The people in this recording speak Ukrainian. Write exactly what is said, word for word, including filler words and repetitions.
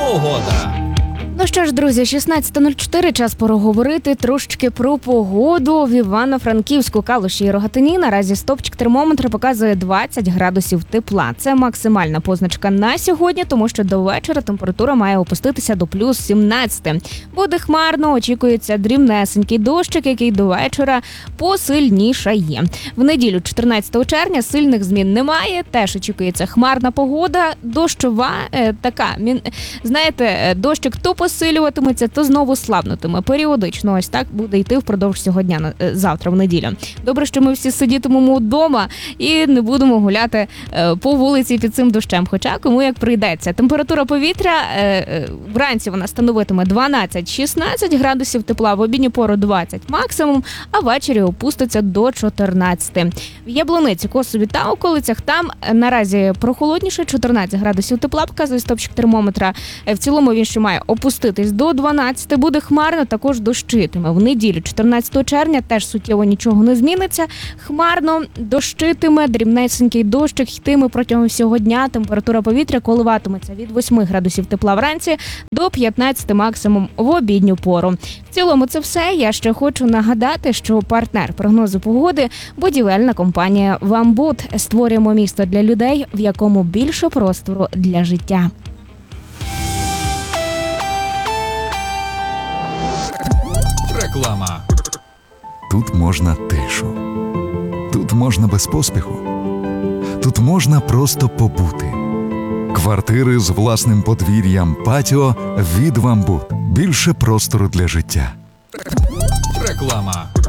Погода. Ну що ж, друзі, шістнадцята нуль чотири, час поговорити трошечки про погоду в Івано-Франківську, Калуші і Рогатині. Наразі стопчик термометра показує двадцять градусів тепла. Це максимальна позначка на сьогодні, тому що до вечора температура має опуститися до плюс сімнадцять. Буде хмарно, очікується дрібнесенький дощик, який до вечора посильнішає. В неділю, чотирнадцятого червня, сильних змін немає, теж очікується хмарна погода, дощова, е, така, знаєте, дощик то посилюватиметься, то знову слабнутиме. Періодично ось так буде йти впродовж цього дня, завтра, в неділю. Добре, що ми всі сидітимемо вдома і не будемо гуляти по вулиці під цим дощем, хоча кому як прийдеться. Температура повітря вранці вона становитиме дванадцять-шістнадцять градусів тепла, в обідню пору двадцять максимум, а ввечері опуститься до чотирнадцяти. В Яблуниці, Косові та околицях там наразі прохолодніше, чотирнадцять градусів тепла, показує стопчик термометра. В цілому він ще має опуститись до дванадцяти, буде хмарно, також дощитиме. В неділю, чотирнадцятого червня, теж суттєво нічого не зміниться. Хмарно, дощитиме, дрібнесенький дощик йтиме протягом всього дня. Температура повітря коливатиметься від восьми градусів тепла вранці до п'ятнадцяти максимум в обідню пору. В цілому це все. Я ще хочу нагадати, що партнер прогнозу погоди – будівельна компанія «Вамбуд». Створюємо місто для людей, в якому більше простору для життя. Реклама. Тут можна тишу. Тут можна без поспіху. Тут можна просто побути. Квартири з власним подвір'ям, патіо від «Вамбуд». Більше простору для життя. Реклама.